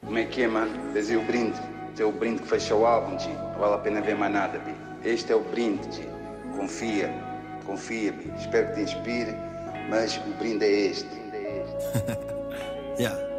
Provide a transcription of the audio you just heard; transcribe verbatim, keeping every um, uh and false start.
Como é que é, mano? Tens aí o brinde. Este é o brinde que fecha o álbum, G. Não vale a pena ver mais nada, B. Este é o brinde, G. Confia. Confia, B. Espero que te inspire, mas o brinde é este. Yeah.